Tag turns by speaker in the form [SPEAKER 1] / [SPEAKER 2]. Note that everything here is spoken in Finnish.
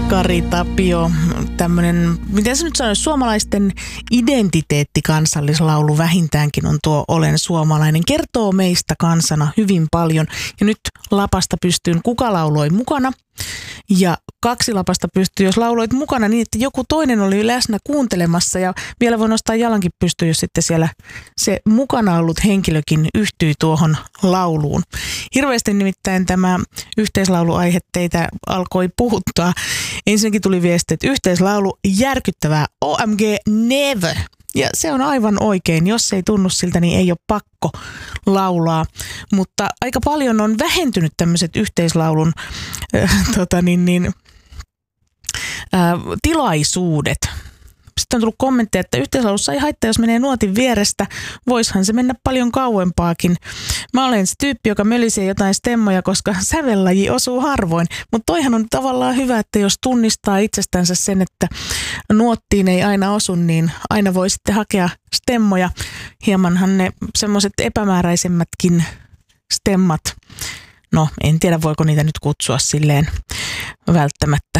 [SPEAKER 1] Kari Tapio, tämmöinen, miten se nyt sanoisi, suomalaisten identiteettikansallislaulu vähintäänkin on tuo Olen suomalainen. Kertoo meistä kansana hyvin paljon. Ja nyt Lapasta pystyyn kuka lauloi mukana. Ja 2 lapasta pystyy, jos lauloit mukana niin, että joku toinen oli läsnä kuuntelemassa ja vielä voi nostaa jalankin pystyyn, jos sitten siellä se mukana ollut henkilökin yhtyi tuohon lauluun. Hirveästi nimittäin tämä yhteislauluaihe teitä alkoi puhuttaa. Ensinnäkin tuli viesti, että yhteislaulu järkyttävää, OMG never. Ja se on aivan oikein. Jos ei tunnu siltä, niin ei ole pakko laulaa. Mutta aika paljon on vähentynyt tämmöiset yhteislaulun tilaisuudet. Sitten on tullut kommentteja, että yhteislaulussa ei haittaa, jos menee nuotin vierestä. Voishan se mennä paljon kauempaakin. Mä olen se tyyppi, joka mölisee jotain stemmoja, koska sävellaji osuu harvoin. Mutta toihan on tavallaan hyvä, että jos tunnistaa itsestänsä sen, että nuottiin ei aina osu, niin aina voi sitten hakea stemmoja. Hiemanhan ne semmoiset epämääräisemmätkin stemmat. No, en tiedä voiko niitä nyt kutsua silleen välttämättä.